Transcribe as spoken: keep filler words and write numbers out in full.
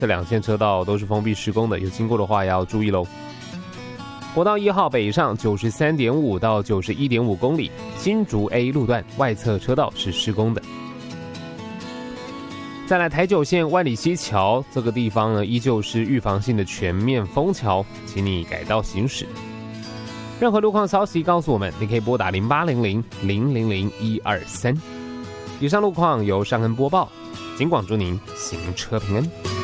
这两线车道都是封闭施工的，有经过的话要注意喽。国道一号北上 九十三点五 到 九十一点五 公里，新竹 A 路段外侧车道是施工的。再来台九线万里溪桥这个地方呢，依旧是预防性的全面封桥，请你改道行驶。任何路况消息告诉我们，你可以拨打零八零零零零零一二三。以上路况由尚恩播报，警广祝您行车平安。